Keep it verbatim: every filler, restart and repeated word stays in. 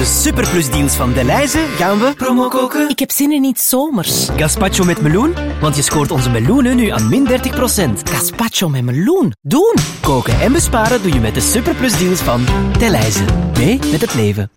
De superplusdeals van Delhaize gaan we promo koken. Ik heb zin in iets zomers. Gazpacho met meloen, want je scoort onze meloenen nu aan min dertig procent. Gazpacho met meloen. Doen! Koken en besparen doe je met de superplusdeals van Delhaize. Mee met het leven.